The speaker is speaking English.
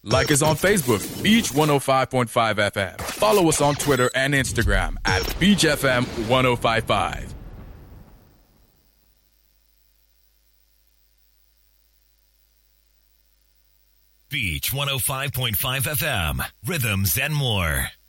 Like us on Facebook, Beach 105.5 FM. Follow us on Twitter and Instagram at Beach FM 1055. Beach 105.5 FM, Rhythms and More.